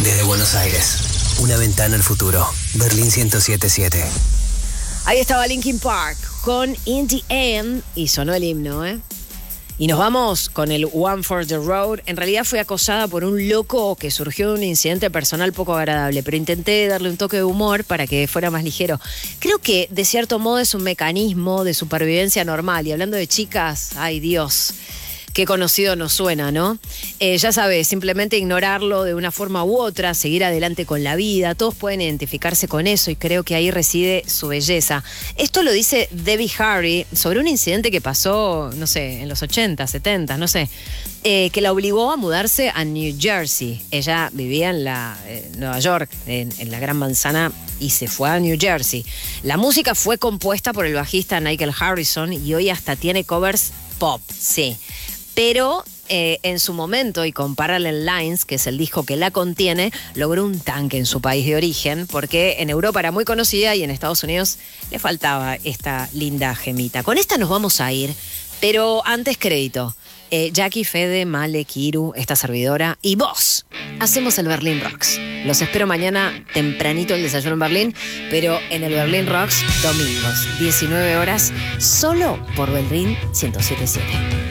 Desde Buenos Aires, una ventana al futuro. Berlín 107.7. Ahí estaba Linkin Park con In the End y sonó el himno, ¿eh? Y nos vamos con el One for the Road. En realidad fue acosada por un loco que surgió de un incidente personal poco agradable, pero intenté darle un toque de humor para que fuera más ligero. Creo que de cierto modo es un mecanismo de supervivencia normal. Y hablando de chicas, ay Dios, qué conocido nos suena, ¿no? Ya sabes, simplemente ignorarlo de una forma u otra, seguir adelante con la vida. Todos pueden identificarse con eso y creo que ahí reside su belleza. Esto lo dice Debbie Harry sobre un incidente que pasó, no sé, en los 80, 70, no sé, que la obligó a mudarse a New Jersey. Ella vivía en Nueva York, en la Gran Manzana, y se fue a New Jersey. La música fue compuesta por el bajista Nigel Harrison y hoy hasta tiene covers pop, sí. Pero en su momento, y con Parallel Lines, que es el disco que la contiene, logró un tanque en su país de origen, porque en Europa era muy conocida y en Estados Unidos le faltaba esta linda gemita. Con esta nos vamos a ir, pero antes crédito. Jackie, Fede, Male, Kiru, esta servidora y vos hacemos el Berlin Rocks. Los espero mañana tempranito el desayuno en Berlín, pero en el Berlin Rocks domingos, 19 horas, solo por Berlín 107.7.